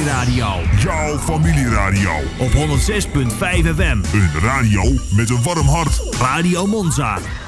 familieradio. Jouw familieradio. Op 106.5 FM. Een radio met een warm hart. Radio Monza.